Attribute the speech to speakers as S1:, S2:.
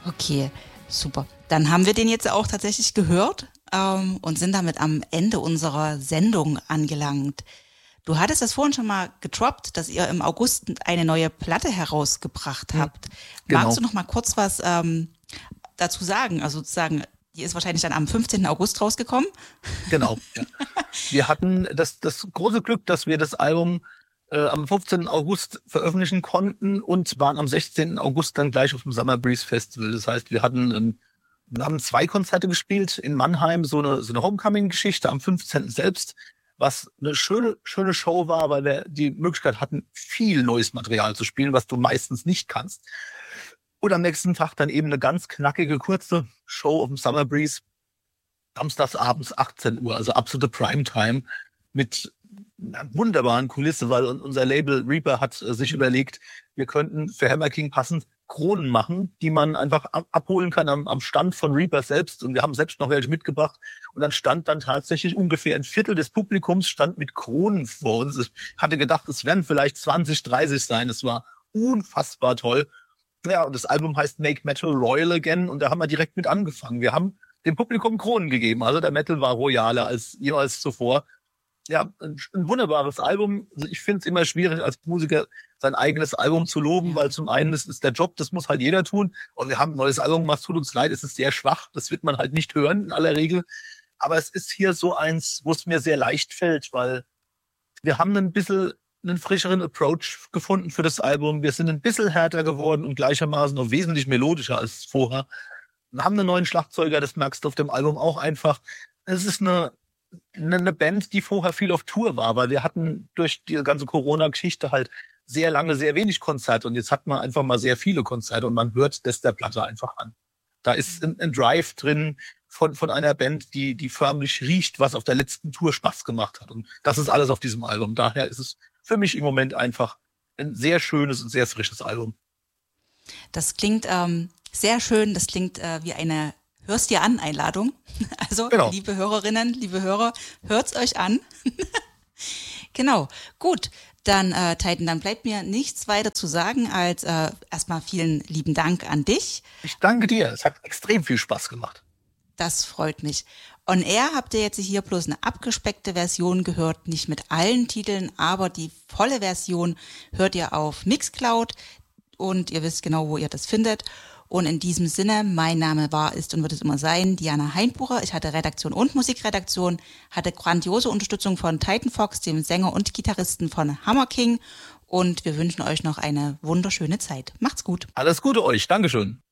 S1: Okay, super. Dann haben wir den jetzt auch tatsächlich gehört und sind damit am Ende unserer Sendung angelangt. Du hattest das vorhin schon mal gedroppt, dass ihr im August eine neue Platte herausgebracht habt. Magst
S2: Genau,
S1: du noch mal kurz was dazu sagen? Also sozusagen, die ist wahrscheinlich dann am 15. August rausgekommen.
S2: genau. Ja. Wir hatten das große Glück, dass wir das Album am 15. August veröffentlichen konnten und waren am 16. August dann gleich auf dem Summer Breeze Festival. Das heißt, wir haben 2 Konzerte gespielt in Mannheim, so eine Homecoming-Geschichte am 15. selbst, was eine schöne Show war, weil wir die Möglichkeit hatten, viel neues Material zu spielen, was du meistens nicht kannst. Und am nächsten Tag dann eben eine ganz knackige, kurze Show auf dem Summer Breeze, samstags abends 18 Uhr, also absolute Primetime mit einer wunderbaren Kulisse, weil unser Label Reaper hat sich überlegt, wir könnten für Hammer King passend Kronen machen, die man einfach abholen kann am Stand von Reaper selbst. Und wir haben selbst noch welche mitgebracht. Und dann stand dann tatsächlich ungefähr ein Viertel des Publikums stand mit Kronen vor uns. Ich hatte gedacht, es werden vielleicht 20, 30 sein. Es war unfassbar toll. Ja, und das Album heißt Make Metal Royal Again. Und da haben wir direkt mit angefangen. Wir haben dem Publikum Kronen gegeben. Also der Metal war royaler als jemals zuvor. Ja, ein wunderbares Album. Also ich finde es immer schwierig, als Musiker sein eigenes Album zu loben, weil zum einen, das ist der Job, das muss halt jeder tun. Und wir haben ein neues Album gemacht, tut uns leid, es ist sehr schwach. Das wird man halt nicht hören in aller Regel. Aber es ist hier so eins, wo es mir sehr leicht fällt, weil wir haben ein bisschen einen frischeren Approach gefunden für das Album. Wir sind ein bisschen härter geworden und gleichermaßen noch wesentlich melodischer als vorher. Wir haben einen neuen Schlagzeuger, das merkst du auf dem Album auch einfach. Es ist eine Band, die vorher viel auf Tour war, weil wir hatten durch die ganze Corona-Geschichte halt sehr lange, sehr wenig Konzerte und jetzt hat man einfach mal sehr viele Konzerte und man hört das der Platte einfach an. Da ist ein Drive drin von einer Band, die förmlich riecht, was auf der letzten Tour Spaß gemacht hat. Und das ist alles auf diesem Album. Daher ist es für mich im Moment einfach ein sehr schönes und sehr frisches Album.
S1: Das klingt sehr schön. Das klingt wie eine Hör's dir an Einladung. Also,
S2: Genau.
S1: liebe Hörerinnen, liebe Hörer, hört's euch an. Genau, gut. Dann, Titan, dann bleibt mir nichts weiter zu sagen als erstmal vielen lieben Dank an dich.
S2: Ich danke dir. Es hat extrem viel Spaß gemacht.
S1: Das freut mich. On Air habt ihr jetzt hier bloß eine abgespeckte Version gehört, nicht mit allen Titeln, aber die volle Version hört ihr auf Mixcloud und ihr wisst genau, wo ihr das findet. Und in diesem Sinne, mein Name war, ist und wird es immer sein, Diana Heinbucher. Ich hatte Redaktion und Musikredaktion, hatte grandiose Unterstützung von Titan Fox, dem Sänger und Gitarristen von Hammer King. Und wir wünschen euch noch eine wunderschöne Zeit. Macht's gut.
S2: Alles Gute euch. Dankeschön.